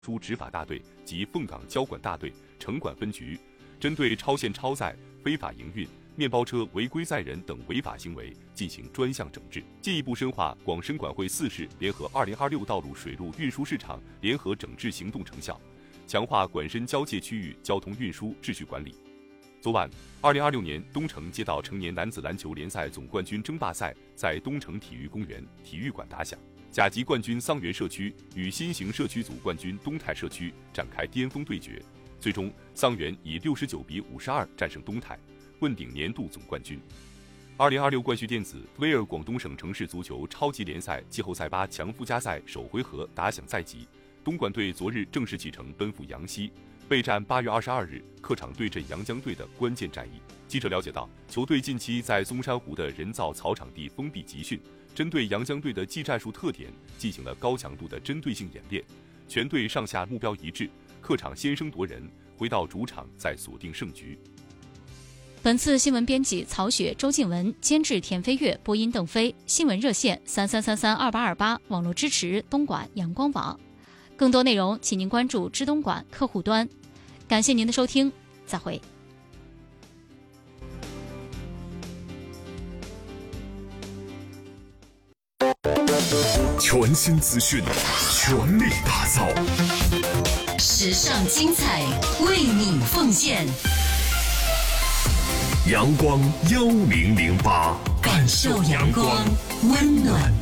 出执法大队及凤岗交管大队、城管分局，针对超限超载、非法营运、面包车违规载人等违法行为进行专项整治，进一步深化广深管汇4市联合2026道路水路运输市场联合整治行动成效，强化管深交界区域交通运输秩序管理。昨晚，2026年东城街道成年男子篮球联赛总冠军争霸赛在东城体育公园体育馆打响，甲级冠军桑园社区与新型社区组冠军东泰社区展开巅峰对决，最终桑园以69比52战胜东泰，问鼎年度总冠军。2026冠旭电子威尔广东省城市足球超级联赛季后赛8强附加赛首回合打响在即，东莞队昨日正式启程奔赴阳西，备战8月22日客场对阵阳江队的关键战役。记者了解到，球队近期在松山湖的人造草场地封闭集训，针对阳江队的技战术特点进行了高强度的针对性演练，全队上下目标一致，客场先声夺人，回到主场再锁定胜局。 本次新闻编辑曹雪、周静文，监制田飞跃，播音邓飞。新闻热线33332828，网络支持东莞阳光网。更多内容，请您关注知东莞客户端。感谢您的收听，再会。 全新资讯，全力打造， 时尚精彩，为你奉献。 阳光1008， 感受阳光，温暖